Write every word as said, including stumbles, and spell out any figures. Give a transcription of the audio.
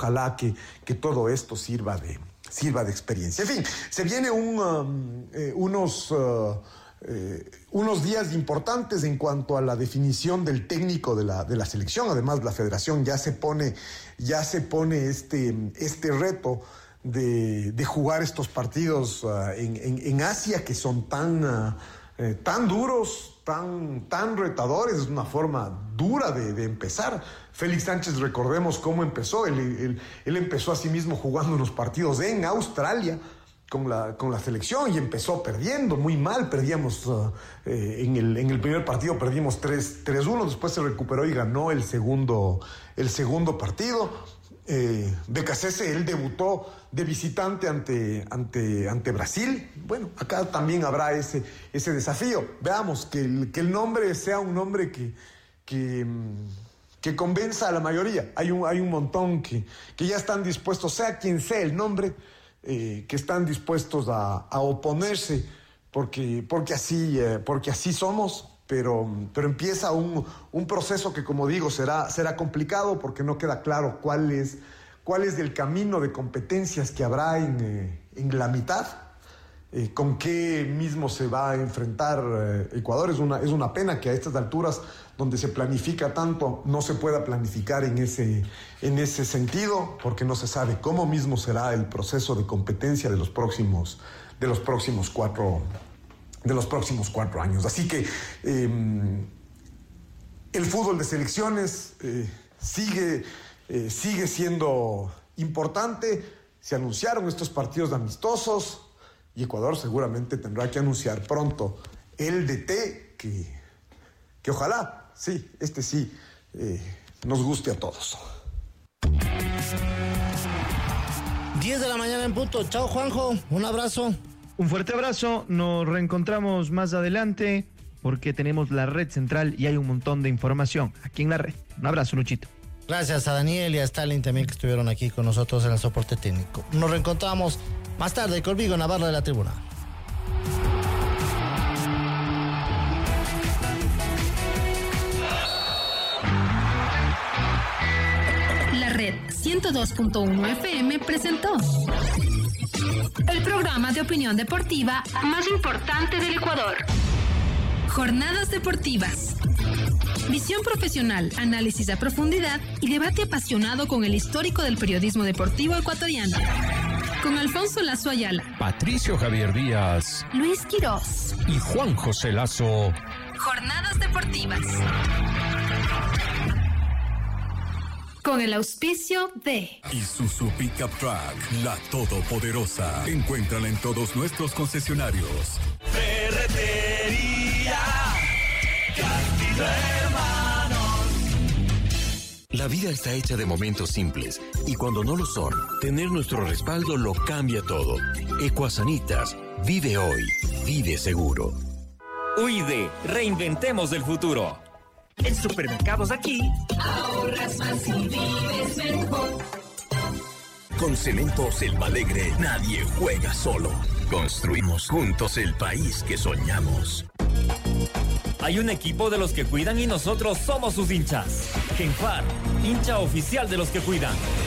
ojalá que, que todo esto sirva de, sirva de experiencia. En fin, se viene un, um, eh, unos... Uh, Eh, unos días importantes en cuanto a la definición del técnico de la, de la selección. Además, la federación ya se pone, ya se pone este, este reto de, de jugar estos partidos uh, en, en, en Asia, que son tan, uh, eh, tan duros, tan, tan retadores. Es una forma dura de, de empezar. Félix Sánchez, recordemos cómo empezó. Él, él, él empezó a sí mismo jugando unos partidos en Australia con la, con la selección y empezó perdiendo muy mal. Perdíamos uh, eh, en, el, en el primer partido perdimos tres uno, después se recuperó y ganó el segundo, el segundo partido. eh, Becasese, él debutó de visitante ante, ante, ante Brasil. Bueno, acá también habrá ese, ese desafío. Veamos que el, que el nombre sea un nombre que, que, que convenza a la mayoría. Hay un, hay un montón que, que ya están dispuestos, sea quien sea el nombre, Eh, que están dispuestos a, a oponerse porque, porque, así, eh, porque así somos, pero, pero empieza un, un proceso que, como digo, será, será complicado porque no queda claro cuál es, cuál es el camino de competencias que habrá en, eh, en la mitad, eh, con qué mismo se va a enfrentar eh, Ecuador. Es una, es una pena que a estas alturas, donde se planifica tanto, no se pueda planificar en ese, en ese sentido, porque no se sabe cómo mismo será el proceso de competencia de los próximos, de los próximos cuatro, de los próximos cuatro años. Así que eh, el fútbol de selecciones eh, sigue, eh, sigue siendo importante. Se anunciaron estos partidos amistosos y Ecuador seguramente tendrá que anunciar pronto el D T que, que ojalá, sí, este sí, eh, nos guste a todos. diez de la mañana en punto. Chao, Juanjo. Un abrazo. Un fuerte abrazo. Nos reencontramos más adelante porque tenemos la red central y hay un montón de información aquí en la red. Un abrazo, Luchito. Gracias a Daniel y a Stalin también, que estuvieron aquí con nosotros en el soporte técnico. Nos reencontramos más tarde conmigo, Navarro de la Tribuna. La red ciento dos punto uno F M presentó el programa de opinión deportiva más importante del Ecuador. Jornadas deportivas. Visión profesional, análisis a profundidad y debate apasionado con el histórico del periodismo deportivo ecuatoriano. Con Alfonso Lazo Ayala, Patricio Javier Díaz, Luis Quirós y Juan José Lazo. Jornadas deportivas. Con el auspicio de Isuzu Pickup Truck, la todopoderosa. Encuéntrala en todos nuestros concesionarios. Ferretería Castillo Hermanos. La vida está hecha de momentos simples y cuando no lo son, tener nuestro respaldo lo cambia todo. Ecuasanitas, vive hoy, vive seguro. U I D, reinventemos el futuro. En Supermercados Aquí, ahorras más y vives mejor. Con Cementos Selva Alegre, nadie juega solo. Construimos juntos el país que soñamos. hay un equipo de los que cuidan y nosotros somos sus hinchas. Genfar, hincha oficial de los que cuidan.